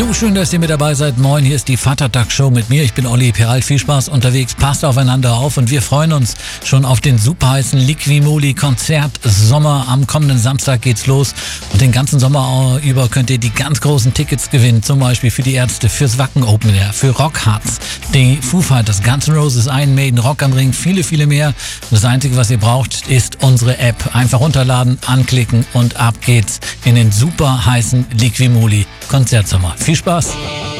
Du, schön, dass ihr mit dabei seid. Moin, hier ist die Vatertag-Show mit mir. Ich bin Olli Peralt. Viel Spaß unterwegs. Passt aufeinander auf und wir freuen uns schon auf den superheißen Liqui-Moly-Konzert-Sommer. Am kommenden Samstag geht's los und den ganzen Sommer über könnt ihr die ganz großen Tickets gewinnen. Zum Beispiel für die Ärzte, fürs Wacken Open Air, für Rock Hearts, die Foo Fighters, Guns N' Roses, Iron Maiden, Rock am Ring, viele, viele mehr. Das Einzige, was ihr braucht, ist unsere App. Einfach runterladen, anklicken und ab geht's in den superheißen Liqui-Moly-Konzertsommer. Viel Spaß!